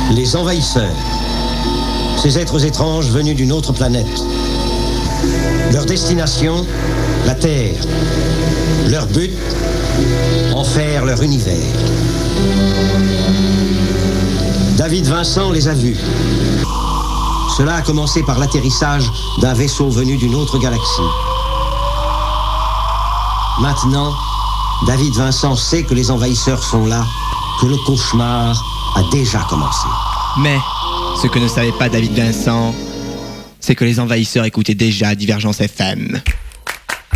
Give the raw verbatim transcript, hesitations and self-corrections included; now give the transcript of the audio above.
Les envahisseurs. Ces êtres étranges venus d'une autre planète. Leur destination, la Terre. Leur but, en faire leur univers. David Vincent les a vus. Cela a commencé par l'atterrissage d'un vaisseau venu d'une autre galaxie. Maintenant, David Vincent sait que les envahisseurs sont là, que le cauchemar a déjà commencé. Mais, ce que ne savait pas David Vincent, c'est que les envahisseurs écoutaient déjà Divergence F M.